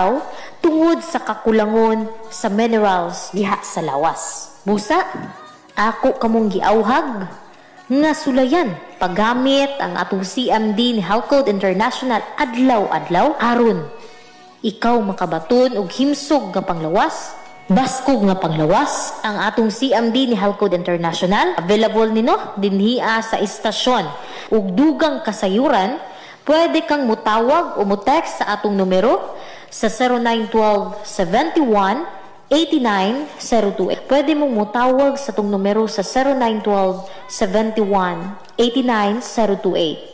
adlaw tungod sa kakulangon sa minerals diha sa lawas. Busa, ako kamong giawhag nga sulayan paggamit ang atong CMD ni Health Code International adlaw-adlaw aron ikaw makabaton og himsog nga panglawas, baskog nga panglawas. Ang atong CMD ni Health Code International available nino dinhiya sa istasyon ug dugang kasayuran. Pwede kang mutawag o mutext sa atong numero sa 0912-71-89-028. Pwede mong mutawag sa atong numero sa 0912-71-89-028.